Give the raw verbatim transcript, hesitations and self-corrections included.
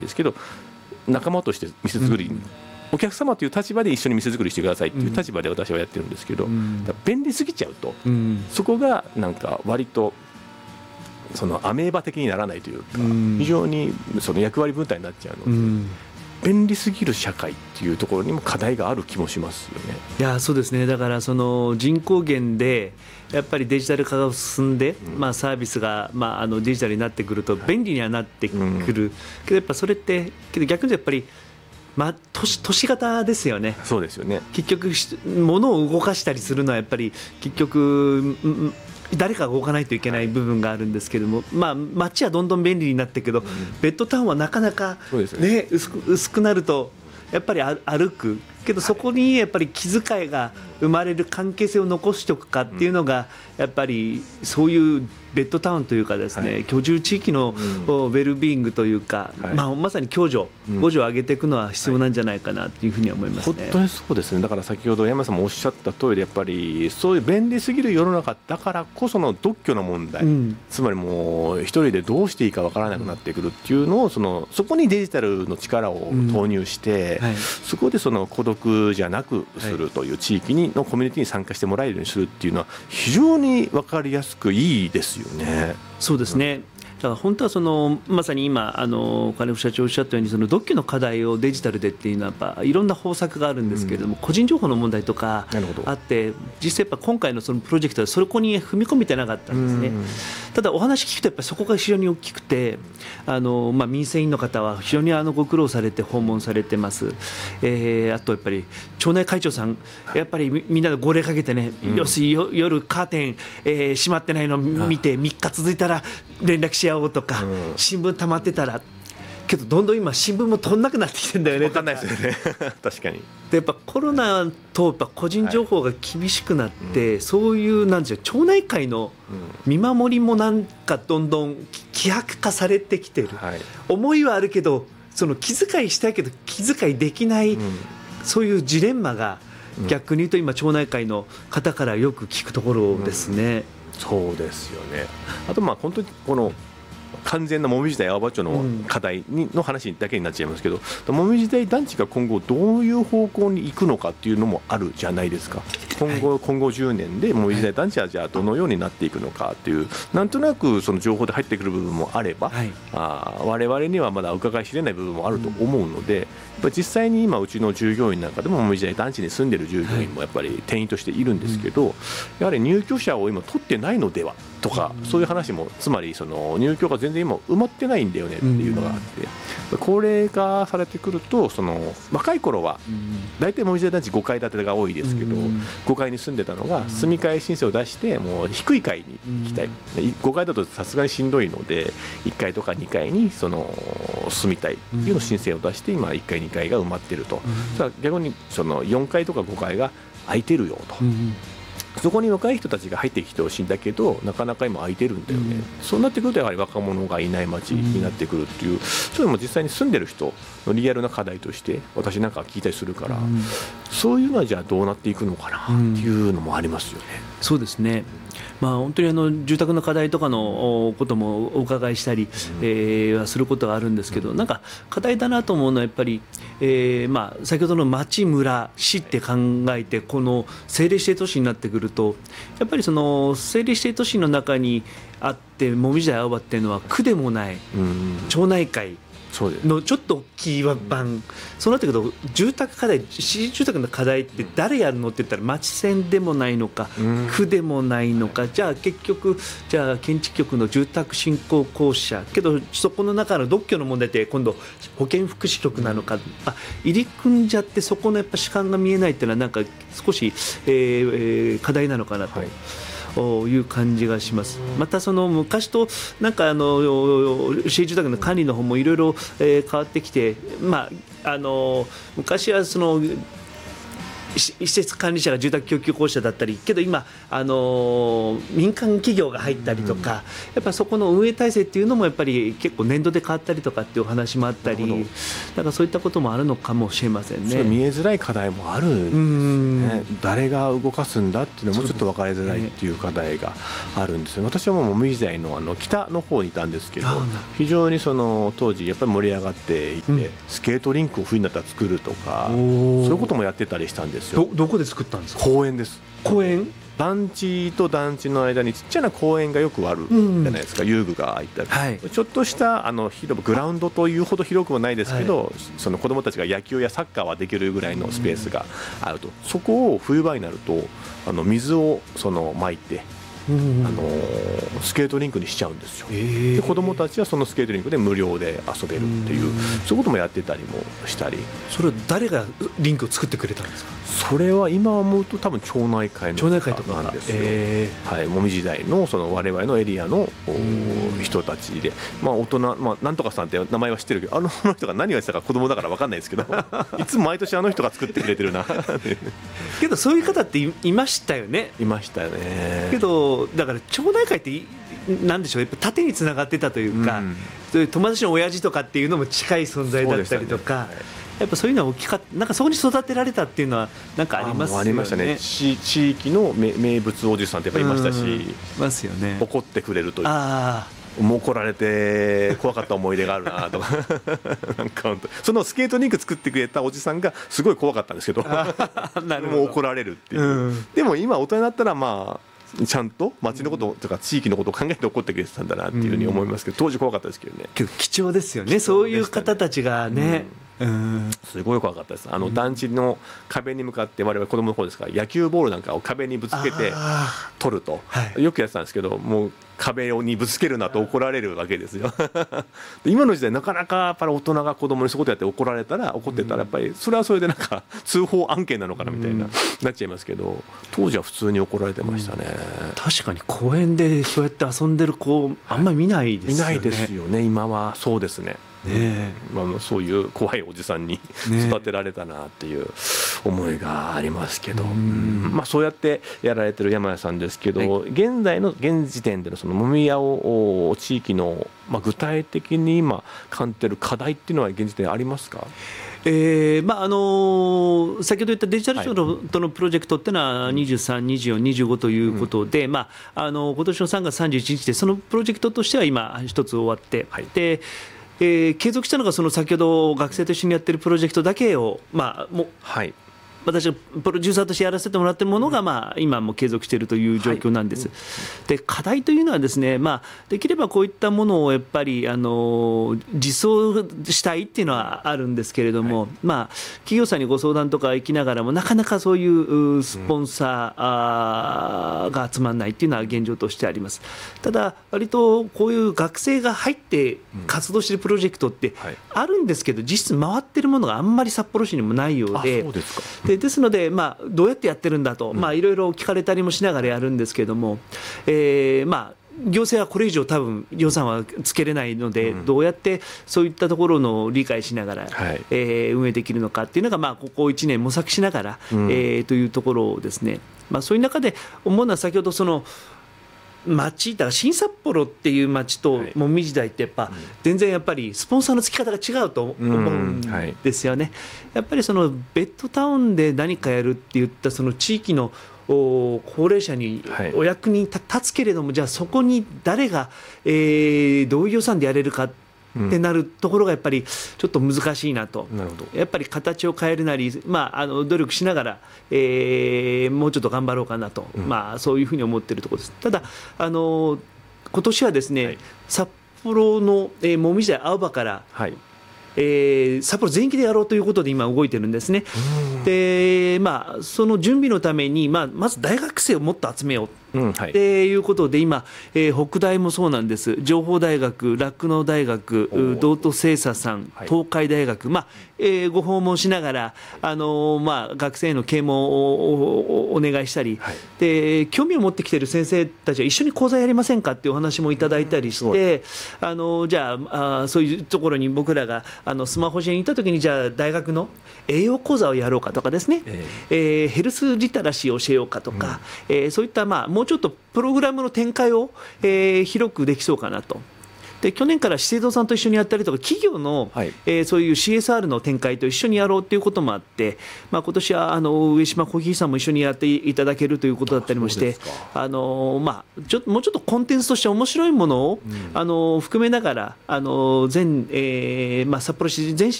ですけど、仲間として店作り、うん、お客様という立場で一緒に店作りしてくださいという立場で私はやってるんですけど、うん、だから便利すぎちゃうと、うん、そこがなんか割とそのアメーバ的にならないというか、うん、非常にその役割分担になっちゃうので、うん、便利すぎる社会っていうところにも課題がある気もしますよね。 いやそうですね。だからその人口減でやっぱりデジタル化が進んで、うんまあ、サービスが、まあ、あのデジタルになってくると便利にはなってくる、はいうん、けどやっぱそれってけど逆にやっぱりまあ、都市、都市型ですよね。 そうですよね。 結局物を動かしたりするのはやっぱり結局誰かが動かないといけない部分があるんですけども、まあ、街はどんどん便利になっていくけど、うん、ベッドタウンはなかなか、ねね、薄く、薄くなるとやっぱり歩くけどそこにやっぱり気遣いが生まれる関係性を残しておくかっていうのがやっぱりそういうベッドタウンというかですね、はい、居住地域のウェルビーイングというか、はいまあ、まさに共助、互助を上げていくのは必要なんじゃないかなというふうには思いますね。 本当にそうですね。だから先ほど山さんもおっしゃった通りでやっぱりそういう便利すぎる世の中だからこその独居の問題、うん、つまりもう一人でどうしていいかわからなくなってくるっていうのを そのそこにデジタルの力を投入して、うんはい、そこでその孤独じゃなくするという地域にのコミュニティに参加してもらえるようにするっていうのは非常に分かりやすくいいですよね。 そうですね、うんだから本当はそのまさに今あの金子社長おっしゃったようにその独居の課題をデジタルでっていうのはやっぱいろんな方策があるんですけれども、うん、個人情報の問題とかあって実際やっぱ今回のそのプロジェクトはそこに踏み込めてなかったんですね、うん、ただお話聞くとやっぱりそこが非常に大きくてあの、まあ、民生委員の方は非常にあのご苦労されて訪問されてます、えー、あとやっぱり町内会長さんやっぱりみんなで号令かけてね、うん、よし夜カーテン、えー、閉まってないのを見てみっか続いたら連絡し合おうとか、うん、新聞溜まってたらけどどんどん今新聞も取んなくなってきてんだよね。 分かんないですよね確かに。 でやっぱコロナとやっぱ個人情報が厳しくなって、はいうん、そういうなんでしょう町内会の見守りもなんかどんどん希薄化されてきてる、はい、思いはあるけどその気遣いしたいけど気遣いできない、うん、そういうジレンマが逆に言うと今町内会の方からよく聞くところですね、 うん、そうですよね。あとまあ本当にこの完全なもみじ台青葉町の課題にの話だけになっちゃいますけど、うん、もみじ台団地が今後どういう方向に行くのかっていうのもあるじゃないですか。今後、はい、今後じゅうねんでもみじ台団地はじゃあどのようになっていくのかっていうなんとなくその情報で入ってくる部分もあれば、はい、あ我々にはまだ伺い知れない部分もあると思うので、うん、やっぱり実際に今うちの従業員なんかでももみじ台団地に住んでる従業員もやっぱり店員としているんですけど、はい、やはり入居者を今取ってないのではとか、うん、そういう話もつまりその入居が全然今埋まってないんだよねっていうのがあって、うん、高齢化されてくるとその若い頃は大体もみじ台団地ごかい建てが多いですけど、うん、ごかいに住んでたのが住み替え申請を出してもう低い階に行きたい、うん、ごかいだとさすがにしんどいのでいっかいとかにかいにその住みたいっていうの申請を出して今いっかいにかいが埋まってると、うん、逆にそのよんかいとかごかいが空いてるよと、うんそこに若い人たちが入ってきてほしいんだけどなかなか今空いてるんだよね、うん、そうなってくるとやはり若者がいない街になってくるっていう、うん、そういうのも実際に住んでる人のリアルな課題として私なんか聞いたりするから、うん、そういうのはじゃあどうなっていくのかなっていうのもありますよね、 うん、そうですね。まあ、本当にあの住宅の課題とかのこともお伺いしたり、うんえー、することがあるんですけど、うん、なんか課題だなと思うのはやっぱり、えーまあ、先ほどの町村市って考えてこの政令指定都市になってくるとやっぱりその政令指定都市の中にあってもみじ台青葉っていうのは区でもない、うん、町内会のちょっと大きい版、うん、そうなってくると住宅課題市住宅の課題って誰やるのって言ったら町線でもないのか、うん、区でもないのかじゃあ結局じゃあ建築局の住宅振興公社けどそこの中の独居の問題って今度保健福祉局なのか、うん、あ入り組んじゃってそこのやっぱ主観が見えないっていうのはなんか少し、えーえー、課題なのかなと。はいいう感じがします。またその昔となんかあの市営住宅の管理の方もいろいろ変わってきて、まあ、あの昔はその施設管理者が住宅供給公社だったりけど今、あのー、民間企業が入ったりとか、うん、やっぱそこの運営体制っていうのもやっぱり結構年度で変わったりとかっていうお話もあったりだからそういったこともあるのかもしれませんね。 見えづらい課題もあるんですよね。うん誰が動かすんだっていうのもちょっと分かりづらいっていう課題があるんですよ。私はもうもみじ台 の, あの北の方にいたんですけど非常にその当時やっぱり盛り上がっていて、うん、スケートリンクを冬になったら作るとかそういうこともやってたりしたんですよ。 ど, どこで作ったんですか？ 公園です。 公園団地と団地の間にちっちゃな公園がよくあるじゃないですか、うん、遊具があったり、はい、ちょっとしたあの広グラウンドというほど広くはないですけど、はい、その子どもたちが野球やサッカーはできるぐらいのスペースがあると、うん、そこを冬場になるとあの水をその撒いてうん、あのスケートリンクにしちゃうんですよ、えー、で子どもたちはそのスケートリンクで無料で遊べるっていう、うん、そういうこともやってたりもしたり。 それは誰がリンクを作ってくれたんですか？ それは今思うと多分町内会の町内会とかなんですよ、 えーはい、もみじ台 の, その我々のエリアの人たちで、まあ、大人、まあ、なんとかさんって名前は知ってるけどあの人が何をやってたか子供だから分かんないですけどいつも毎年あの人が作ってくれてるなけどそういう方って い, いましたよね。 いましたよね。けどだから町内会ってなんでしょうやっぱ縦につながってたというか、うん、そういう友達の親父とかっていうのも近い存在だったりとか、ねはい、やっぱそういうのは大きかったなんかそこに育てられたっていうのはなんかありますよね。 ありましたね。地域の名物おじさんってやっぱいましたし、いますよね。 怒ってくれるというあもう怒られて怖かった思い出があるなとかなんか本当そのスケートリンク作ってくれたおじさんがすごい怖かったんですけどなるほどもう怒られるっていう、うん、でも今大人になったらまあちゃんと町のこととか地域のことを考えて怒ってくれてたんだなっていうふうに思いますけど、当時怖かったですけどね。 けど貴重ですよね、そういう方たちがね、 うん、すごい怖かったです。あの団地の壁に向かって我々子供の方ですから野球ボールなんかを壁にぶつけて取ると、はい、よくやってたんですけどもう壁にぶつけるなと怒られるわけですよで今の時代なかなかやっぱり大人が子供にそういうことやって怒られたら怒ってたらやっぱりそれはそれでなんか通報案件なのかなみたいな、うん、なっちゃいますけど当時は普通に怒られてましたね、 うん、確かに公園でそうやって遊んでる子あんまり見ないですよね。 見ないですよね今は。そうですねねまあ、そういう怖いおじさんに育てられたなっていう思いがありますけど、うんまあ、そうやってやられてる山谷さんですけど、はい、現在の現時点でのそのもみ屋を地域の、まあ、具体的に今感じてる課題っていうのは現時点ありますか？ えーまああのー、先ほど言ったデジタル庁の、はい、とのプロジェクトっていうのはにじゅうさん、にじゅうよん、にじゅうごということで、うんまあ、あの今年のさんがつさんじゅういちにちでそのプロジェクトとしては今一つ終わって、はい、でえー、継続したのがその先ほど学生と一緒にやってるプロジェクトだけを、まあもうはい私がプロデューサーとしてやらせてもらっているものが、まあ、今も継続しているという状況なんです、はい、で課題というのはですね、まあ、できればこういったものをやっぱりあの実装したいっていうのはあるんですけれども、はいまあ、企業さんにご相談とか行きながらもなかなかそういうスポンサーが集まらないっていうのは現状としてあります。ただ割とこういう学生が入って活動しているプロジェクトってあるんですけど実質回っているものがあんまり札幌市にもないようで、 あそうですか。 でですので、まあ、どうやってやってるんだと、まあ、いろいろ聞かれたりもしながらやるんですけれども、えーまあ、行政はこれ以上多分予算はつけれないので、うん、どうやってそういったところの理解しながら、はいえー、運営できるのかっていうのが、まあ、ここいちねん模索しながら、うんえー、というところですね。まあ、そういう中で思うのは先ほどその町だから新札幌っていう町ともみじ台ってやっぱ全然やっぱりスポンサーの付き方が違うと思うんですよね。やっぱりそのベッドタウンで何かやるっていったその地域の高齢者にお役に立つけれども、じゃあそこに誰がえーどういう予算でやれるかってなるところがやっぱりちょっと難しいなと。 なるほど。 やっぱり形を変えるなり、まあ、あの努力しながら、えー、もうちょっと頑張ろうかなと、うんまあ、そういうふうに思っているところです。ただあの今年はですね、はい、札幌の、えー、もみじ台青葉から、はいえー、札幌全域でやろうということで今動いてるんですね。で、まあ、その準備のために、まあ、まず大学生をもっと集めよううんはい、っていうことで今、えー、北大もそうなんです。情報大学、酪農大学、道東清佐さん、はい、東海大学、まあえー、ご訪問しながら、あのーまあ、学生の啓蒙を お, お願いしたり、はい、で興味を持ってきている先生たちは一緒に講座やりませんかっていうお話もいただいたりして、うん、あのー、じゃあ、あそういうところに僕らがあのスマホジェに行った時にじゃあ大学の栄養講座をやろうかとかですね、えーえー、ヘルスリテラシーを教えようかとか、うん、えー、そういった、まあ、もうちょっとプログラムの展開を、えー、広くできそうかなと。で去年から資生堂さんと一緒にやったりとか企業の、はい、えー、そういう シーエスアール の展開と一緒にやろうということもあって、まあ、今年はあの上島コーヒーさんも一緒にやっていただけるということだったりもして、あの、まあ、ちょもうちょっとコンテンツとして面白いものを、うん、あの含めながらあの全、えーまあ、札幌市全市